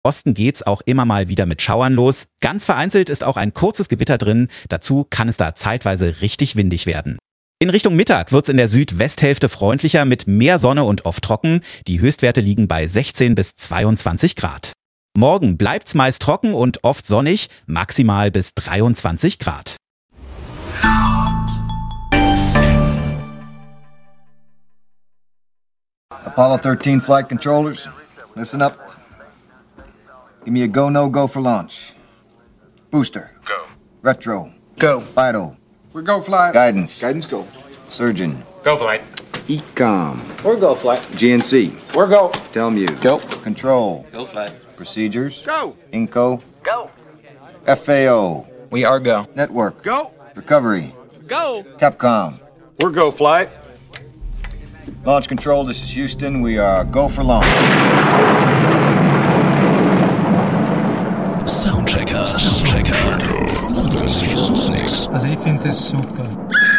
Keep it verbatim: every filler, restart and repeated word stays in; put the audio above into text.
Osten geht's auch immer mal wieder mit Schauern los. Ganz vereinzelt ist auch ein kurzes Gewitter drin. Dazu kann es da zeitweise richtig windig werden. In Richtung Mittag wird's in der Südwesthälfte freundlicher mit mehr Sonne und oft trocken. Die Höchstwerte liegen bei sechzehn bis zweiundzwanzig Grad. Morgen bleibt's meist trocken und oft sonnig, maximal bis dreiundzwanzig Grad. Apollo thirteen flight controllers, listen up. Give me a go, no go for launch. Booster. Go. Retro. Go. Vital. We're go flight. Guidance. Guidance go. Surgeon. Go flight. Ecom. We're go flight. G N C. We're go. Telmuse. Go. Control. Go flight. Procedures. Go. Inco. Go. F A O. We are go. Network. Go. Recovery. Go. Capcom. We're go flight. Launch control, this is Houston. We are go for launch. Soundchecker. Soundchecker. Das ist nix. Also ich finde das super.